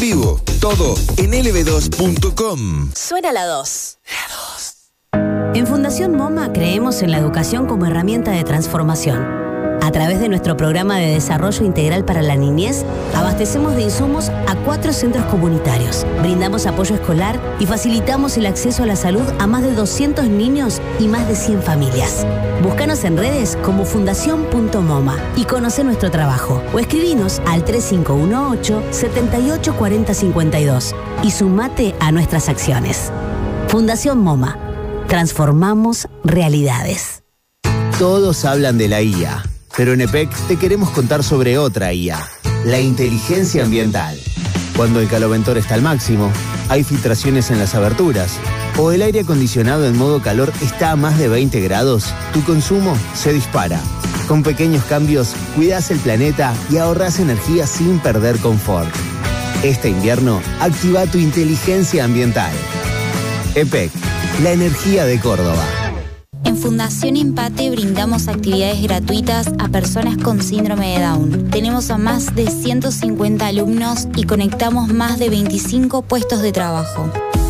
Vivo, todo en lb2.com. Suena la 2. En Fundación MoMA creemos en la educación como herramienta de transformación. A través de nuestro programa de desarrollo integral para la niñez, abastecemos de insumos a 4 centros comunitarios. Brindamos apoyo escolar y facilitamos el acceso a la salud a más de 200 niños y más de 100 familias. Búscanos en redes como fundación.moma y conoce nuestro trabajo. O escribinos al 3518-784052 y sumate a nuestras acciones. Fundación MoMA. Transformamos realidades. Todos hablan de la IA, pero en EPEC te queremos contar sobre otra IA, la inteligencia ambiental. Cuando el caloventor está al máximo, hay filtraciones en las aberturas, o el aire acondicionado en modo calor está a más de 20 grados, tu consumo se dispara. Con pequeños cambios, cuidas el planeta y ahorras energía sin perder confort. Este invierno, activa tu inteligencia ambiental. EPEC, la energía de Córdoba. En Fundación Empate brindamos actividades gratuitas a personas con síndrome de Down. Tenemos a más de 150 alumnos y conectamos más de 25 puestos de trabajo.